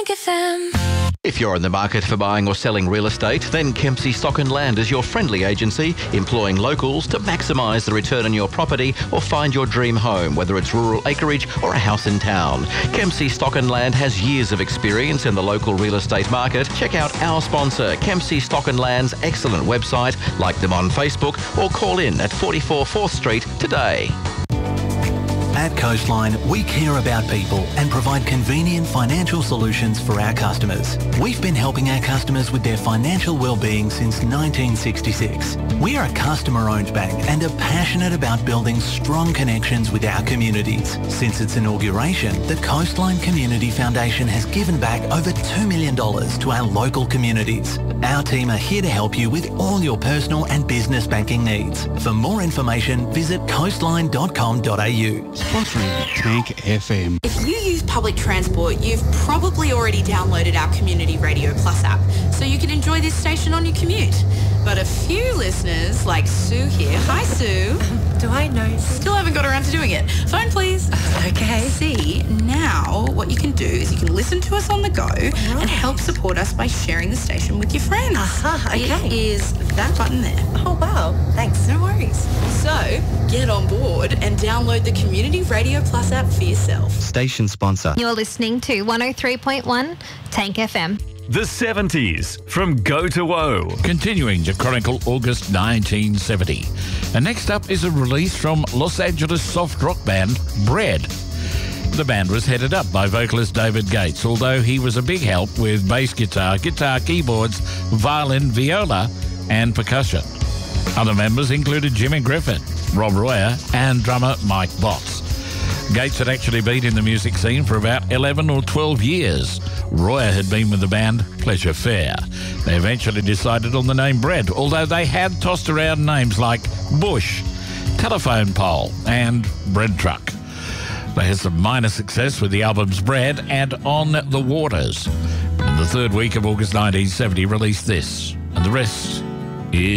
Tank FM. If you're in the market for buying or selling real estate, then Kempsey Stock and Land is your friendly agency, employing locals to maximise the return on your property or find your dream home, whether it's rural acreage or a house in town. Kempsey Stock and Land has years of experience in the local real estate market. Check out our sponsor, Kempsey Stock and Land's excellent website, like them on Facebook, or call in at 44 4th Street today. At Coastline, we care about people and provide convenient financial solutions for our customers. We've been helping our customers with their financial well-being since 1966. We are a customer-owned bank and are passionate about building strong connections with our communities. Since its inauguration, the Coastline Community Foundation has given back over $2 million to our local communities. Our team are here to help you with all your personal and business banking needs. For more information, visit coastline.com.au. Sponsoring Tank FM. If you use public transport, you've probably already downloaded our Community Radio Plus app, so you can enjoy this station on your commute. But a few listeners, like Sue here, hi Sue. Do I know? Still haven't got around to doing it. Phone please. Okay. See, now what you can do is you can listen to us on the go and help support us by sharing the station with your friends. Okay. It is that button there. Oh, wow. Thanks. No worries. So, get on board and download the Community Radio Plus app for yourself. Station sponsor. You're listening to 103.1 Tank FM. The 70s from Go to Woe. Continuing to chronicle August 1970. And next up is a release from Los Angeles soft rock band Bread. The band was headed up by vocalist David Gates, although he was a big help with bass guitar, keyboards, violin, viola and percussion. Other members included Jimmy Griffin, Rob Royer and drummer Mike Botts. Gates had actually been in the music scene for about 11 or 12 years. Royer had been with the band Pleasure Fair. They eventually decided on the name Bread, although they had tossed around names like Bush, Telephone Pole and Bread Truck. They had some minor success with the albums Bread and On the Waters. And the third week of August 1970 released this, and the rest